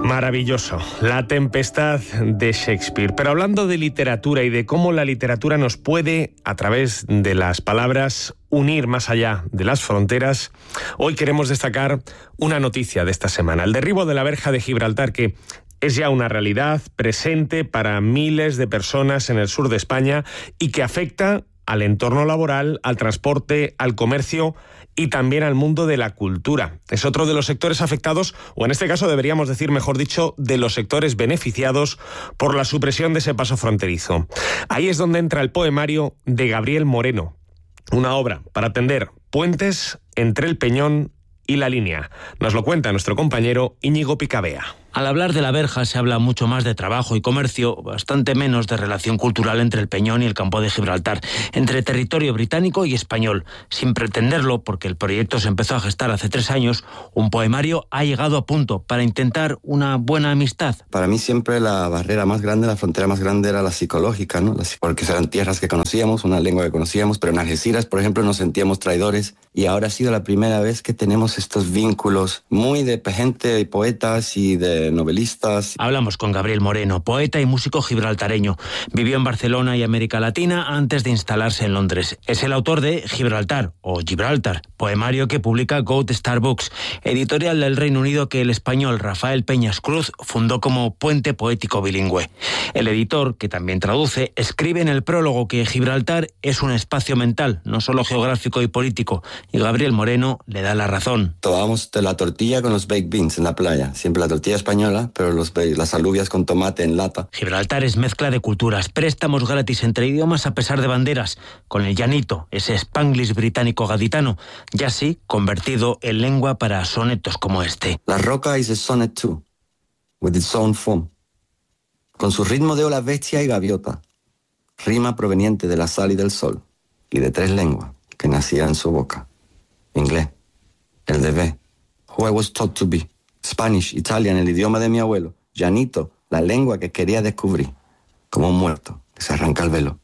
Maravilloso, La Tempestad de Shakespeare. Pero hablando de literatura y de cómo la literatura nos puede, a través de las palabras, unir más allá de las fronteras, hoy queremos destacar una noticia de esta semana. El derribo de la verja de Gibraltar, que es ya una realidad presente para miles de personas en el sur de España y que afecta al entorno laboral, al transporte, al comercio y también al mundo de la cultura. Es otro de los sectores afectados, o en este caso deberíamos decir, mejor dicho, de los sectores beneficiados por la supresión de ese paso fronterizo. Ahí es donde entra el poemario de Gabriel Moreno, una obra para tender puentes entre el Peñón y la Línea. Nos lo cuenta nuestro compañero Íñigo Picabea. Al hablar de la verja se habla mucho más de trabajo y comercio, bastante menos de relación cultural entre el Peñón y el campo de Gibraltar, entre territorio británico y español. Sin pretenderlo, porque el proyecto se empezó a gestar hace 3 años, un poemario ha llegado a punto para intentar una buena amistad. Para mí siempre la barrera más grande, la frontera más grande era la psicológica, ¿no? Porque eran tierras que conocíamos, una lengua que conocíamos, pero en Algeciras, por ejemplo, nos sentíamos traidores y ahora ha sido la primera vez que tenemos estos vínculos muy de gente y poetas y de novelistas. Hablamos con Gabriel Moreno, poeta y músico gibraltareño. Vivió en Barcelona y América Latina antes de instalarse en Londres. Es el autor de Gibraltar, o Gibraltar, poemario que publica Gold Star Books, editorial del Reino Unido que el español Rafael Peñas Cruz fundó como puente poético bilingüe. El editor, que también traduce, escribe en el prólogo que Gibraltar es un espacio mental, no solo geográfico y político, y Gabriel Moreno le da la razón. Tomábamos la tortilla con los baked beans en la playa, siempre la tortilla española, pero las alubias con tomate en lata. Gibraltar es mezcla de culturas, préstamos gratis entre idiomas a pesar de banderas, con el llanito, ese spanglish británico gaditano, ya sí convertido en lengua para sonetos como este. La roca is a sonnet too, with its own form, con su ritmo de ola bestia y gaviota, rima proveniente de la sal y del sol, y de 3 lenguas que nacían en su boca. Inglés, el de B, who I was taught to be. Spanish, Italian, el idioma de mi abuelo. Llanito, la lengua que quería descubrir. Como un muerto que se arranca el velo.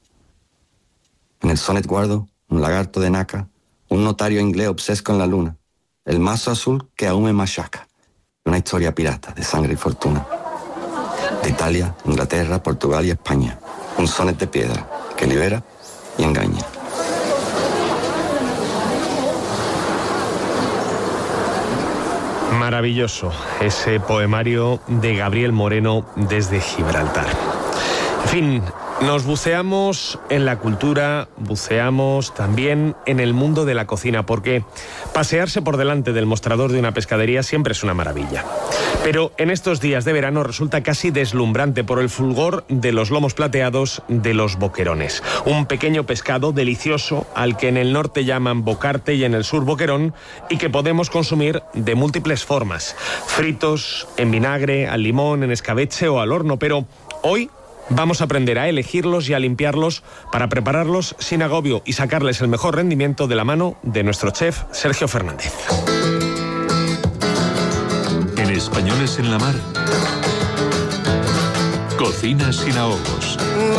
En el sonnet guardo un lagarto de nácar, un notario inglés obsesco en la luna, el mazo azul que aún me machaca, una historia pirata de sangre y fortuna. De Italia, Inglaterra, Portugal y España. Un sonnet de piedra que libera y engaña. Maravilloso ese poemario de Gabriel Moreno desde Gibraltar. En fin, nos buceamos en la cultura, buceamos también en el mundo de la cocina, porque pasearse por delante del mostrador de una pescadería siempre es una maravilla. Pero en estos días de verano resulta casi deslumbrante por el fulgor de los lomos plateados de los boquerones. Un pequeño pescado delicioso al que en el norte llaman bocarte y en el sur boquerón, y que podemos consumir de múltiples formas. Fritos, en vinagre, al limón, en escabeche o al horno, pero hoy vamos a aprender a elegirlos y a limpiarlos para prepararlos sin agobio y sacarles el mejor rendimiento de la mano de nuestro chef Sergio Fernández. En Españoles en la Mar, cocina sin ahogos.